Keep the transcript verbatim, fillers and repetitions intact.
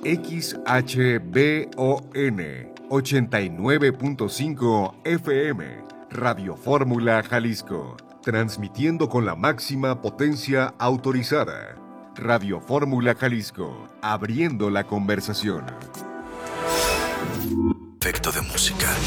X H B O N ochenta y nueve punto cinco F M, Radio Fórmula Jalisco, transmitiendo con la máxima potencia autorizada. Radio Fórmula Jalisco, abriendo la conversación. Efecto de música.